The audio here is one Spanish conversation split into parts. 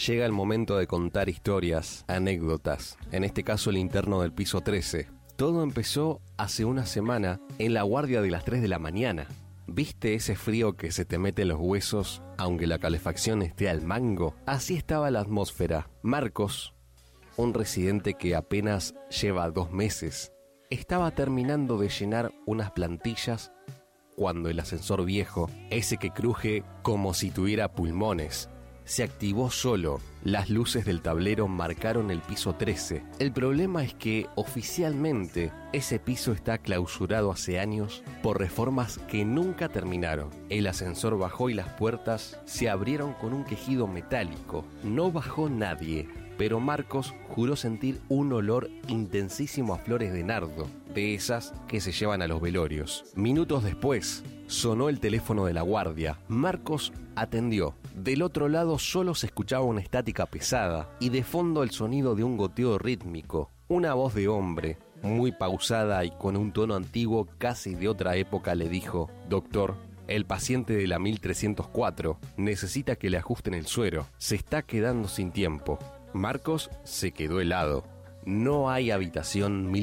Llega el momento de contar historias, anécdotas, en este caso el interno del piso 13. Todo empezó hace una semana en la guardia de las 3 de la mañana. ¿Viste ese frío que se te mete en los huesos aunque la calefacción esté al mango? Así estaba la atmósfera. Marcos, un residente que apenas lleva 2 meses, estaba terminando de llenar unas plantillas cuando el ascensor viejo, ese que cruje como si tuviera pulmones, se activó solo. Las luces del tablero marcaron el piso 13. El problema es que oficialmente ese piso está clausurado hace años por reformas que nunca terminaron. El ascensor bajó y las puertas se abrieron con un quejido metálico. No bajó nadie, pero Marcos juró sentir un olor intensísimo a flores de nardo, de esas que se llevan a los velorios. Minutos después, sonó el teléfono de la guardia. Marcos atendió. Del otro lado solo se escuchaba una estática pesada y de fondo el sonido de un goteo rítmico. Una voz de hombre, muy pausada y con un tono antiguo casi de otra época, le dijo: «Doctor, el paciente de la 1304 necesita que le ajusten el suero. Se está quedando sin tiempo». Marcos se quedó helado. No hay habitación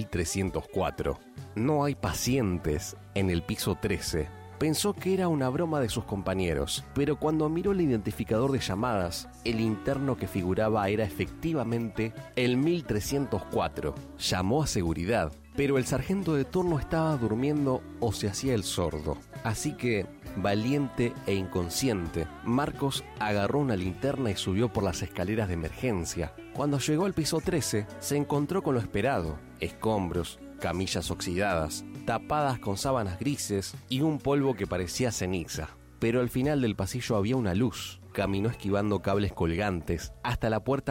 1304. No hay pacientes en el piso 13. Pensó que era una broma de sus compañeros, pero cuando miró el identificador de llamadas, el interno que figuraba era efectivamente el 1304. Llamó a seguridad, pero el sargento de turno estaba durmiendo o se hacía el sordo. Así que, valiente e inconsciente, Marcos agarró una linterna y subió por las escaleras de emergencia. Cuando llegó al piso 13, se encontró con lo esperado: escombros, camillas oxidadas, tapadas con sábanas grises y un polvo que parecía ceniza. Pero al final del pasillo había una luz. Caminó esquivando cables colgantes hasta la puerta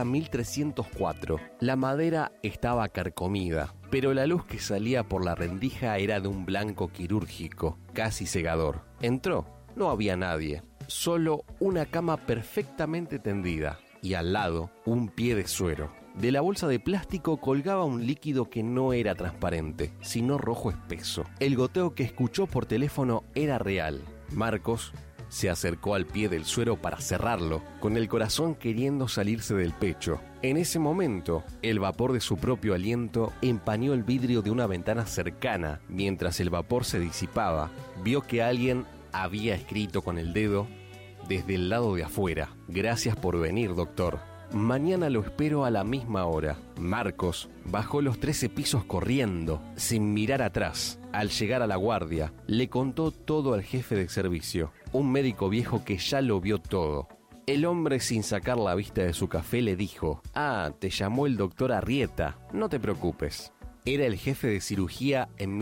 1304. La madera estaba carcomida, pero la luz que salía por la rendija era de un blanco quirúrgico, casi cegador. Entró. No había nadie. Solo una cama perfectamente tendida y al lado un pie de suero. De la bolsa de plástico colgaba un líquido que no era transparente, sino rojo espeso. El goteo que escuchó por teléfono era real. Marcos se acercó al pie del suero para cerrarlo, con el corazón queriendo salirse del pecho. En ese momento, el vapor de su propio aliento empañó el vidrio de una ventana cercana. Mientras el vapor se disipaba, vio que alguien había escrito con el dedo desde el lado de afuera: «Gracias por venir, doctor. Mañana lo espero a la misma hora». Marcos bajó los 13 pisos corriendo, sin mirar atrás. Al llegar a la guardia, le contó todo al jefe de servicio, un médico viejo que ya lo vio todo. El hombre, sin sacar la vista de su café, le dijo: «Ah, te llamó el doctor Arrieta. No te preocupes». Era el jefe de cirugía en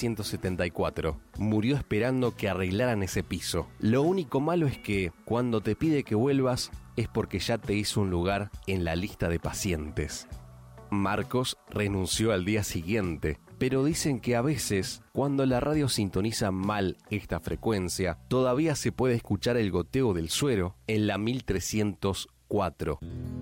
1974. Murió esperando que arreglaran ese piso. Lo único malo es que, cuando te pide que vuelvas, es porque ya te hizo un lugar en la lista de pacientes. Marcos renunció al día siguiente, pero dicen que a veces, cuando la radio sintoniza mal esta frecuencia, todavía se puede escuchar el goteo del suero en la 1304.